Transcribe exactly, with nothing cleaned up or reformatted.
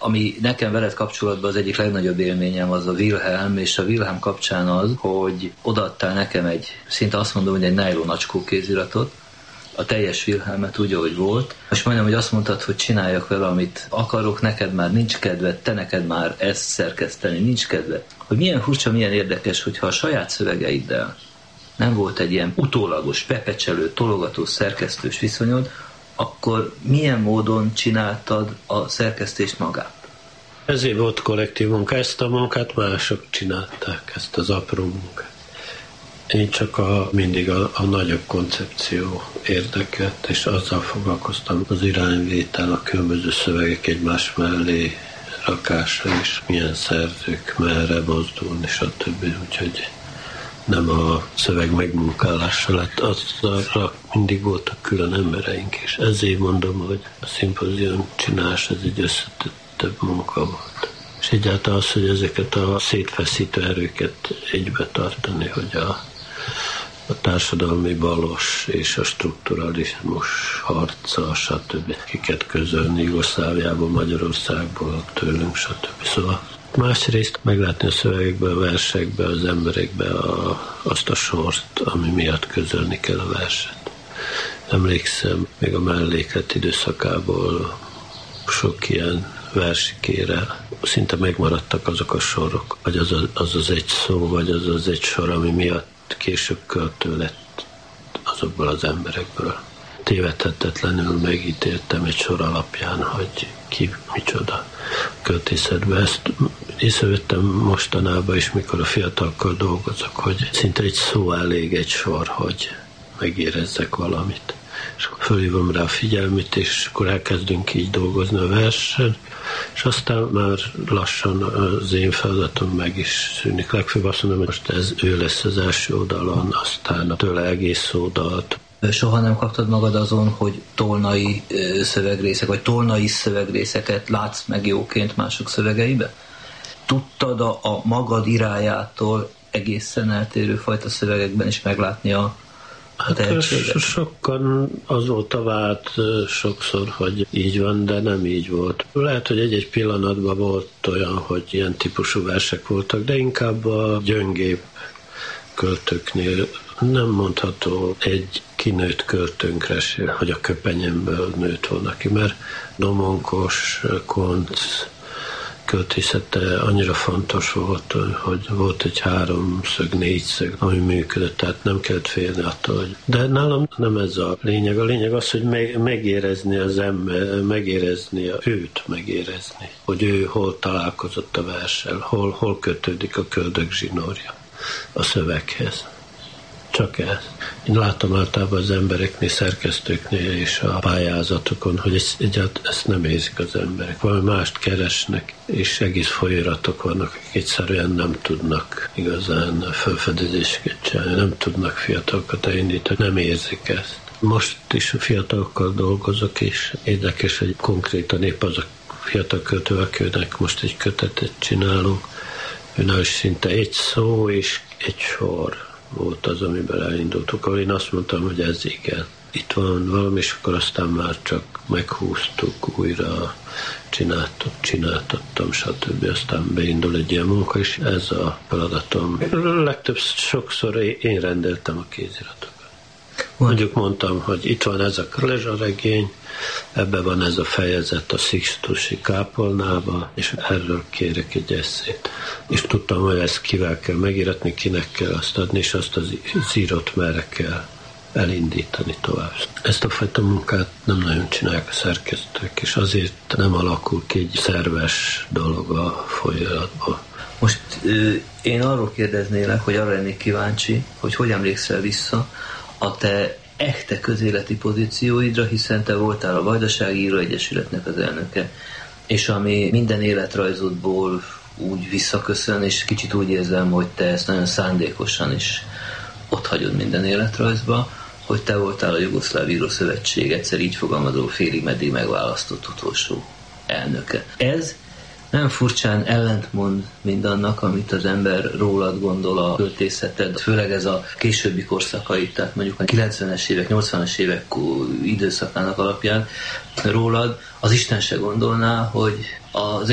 Ami nekem veled kapcsolatban az egyik legnagyobb élményem az a Wilhelm, és a Wilhelm kapcsán az, hogy odaadtál nekem egy, szinte azt mondom, hogy egy nylon acskó kéziratot, a teljes Wilhelmet úgy, ahogy volt, és majdnem, hogy azt mondtad, hogy csináljak vele, amit akarok, neked már nincs kedved, te neked már ezt szerkeszteni, nincs kedved. Hogy milyen furcsa, milyen érdekes, hogyha a saját szövegeiddel nem volt egy ilyen utólagos, pepecselő, tologató, szerkesztős viszonyod, akkor milyen módon csináltad a szerkesztést magát? Ezért volt kollektív munka, ezt a munkát mások csinálták, ezt az apró munkát. Én csak a, mindig a, a nagyobb koncepció érdekelt, és azzal foglalkoztam, az irányvétel, a különböző szövegek egymás mellé rakása, és milyen szerzők merre mozdulni, stb. Úgyhogy nem a szöveg megmunkálása lett, azra mindig voltak külön embereink, és ezért mondom, hogy a szimpozium csinálás ez egy összetettebb munka volt. És egyáltalán az, hogy ezeket a szétfeszítő erőket egybe tartani, hogy a, a társadalmi balos és a strukturalizmus harca, stb. Kiket közölni Jugoszláviából, Magyarországból, tőlünk, stb. Szóval másrészt meglátni a szövegekben, a versekben, az emberekben a, azt a sort, ami miatt közölni kell a verset. Emlékszem, még a melléklet időszakából sok ilyen versikére szinte megmaradtak azok a sorok, vagy az, a, az az egy szó, vagy az az egy sor, ami miatt később költő lett azokból az emberekből. Tévedhetetlenül megítéltem egy sor alapján, hogy ki micsoda költészetben. Ezt észrevettem mostanában is, mikor a fiatalokkal dolgozok, hogy szinte egy szó elég, egy sor, hogy megérezzek valamit. És akkor fölhívom rá a figyelmét, és akkor elkezdünk így dolgozni a versen, és aztán már lassan az én feladatom meg is szűnik. Legfőbb azt mondom, hogy most ez ő lesz az első oldalon, aztán tőle egész oldalt. Soha nem kaptad magad azon, hogy tolnai szövegrészek, vagy tolnai szövegrészeket látsz meg jóként mások szövegeibe? Tudtad a, a magad irájától egészen eltérő fajta szövegekben is meglátni a Hát sokan azóta vált sokszor, hogy így van, de nem így volt. Lehet, hogy egy-egy pillanatban volt olyan, hogy ilyen típusú versek voltak, de inkább a gyöngébb költőknél nem mondható egy kinőtt költőnkre se, hogy a köpenyemből nőtt volna ki, mert Domonkos, Koncz költészete annyira fontos volt, hogy volt egy háromszög, négyszög, ami működött, tehát nem kellett félni attól, hogy... De nálam nem ez a lényeg. A lényeg az, hogy meg, megérezni az ember, megérezni, őt megérezni, hogy ő hol találkozott a verssel, hol, hol kötődik a köldök zsinórja a szöveghez. Csak ez. Én látom általában az embereknél, szerkesztőknél és a pályázatokon, hogy ezt, egyáltalán ezt nem érzik az emberek. Valami mást keresnek, és egész folyóiratok vannak, akik egyszerűen nem tudnak igazán felfedezéseket csinálni, nem tudnak fiatalokat elindítani, nem érzik ezt. Most is a fiatalokkal dolgozok, és érdekes, hogy konkrétan épp az a fiatal költő, akinek most egy kötetet csinálunk, őnál is szinte egy szó és egy sor volt az, amiben elindultuk, ahol én azt mondtam, hogy ez igen. Itt van valami, és akkor aztán már csak meghúztuk, újra csináltuk, csináltattam, stb. Aztán beindul egy ilyen munka, és ez a feladatom. Legtöbb sokszor én rendeltem a kéziratokat. Mondjuk mondtam, hogy itt van ez a Krlezsa-regény, ebben van ez a fejezet a Sixtusi kápolnába, és erről kérek egy esszét. És tudtam, hogy ezt kivel kell megíratni, kinek kell azt adni, és azt az írót merre kell elindítani tovább. Ezt a fajta munkát nem nagyon csinálják a szerkesztők, és azért nem alakul ki egy szerves dolog a folyamatban. Most én arról kérdeznélek, hogy arra lennék kíváncsi, hogy hogy emlékszel vissza a te echte közéleti pozícióidra, hiszen te voltál a Vajdasági Íróegyesületnek az elnöke, és ami minden életrajzodból úgy visszaköszön, és kicsit úgy érzem, hogy te ezt nagyon szándékosan is ott hagyod minden életrajzba, hogy te voltál a Jugoszláv Írószövetség egyszer így fogalmazó félig meddig megválasztott utolsó elnöke. Ez nem furcsán ellentmond mindannak, amit az ember rólad gondol a költészeted, főleg ez a későbbi korszakait, tehát mondjuk a kilencvenes évek, nyolcvanas évek időszakának alapján rólad az Isten se gondolná, hogy az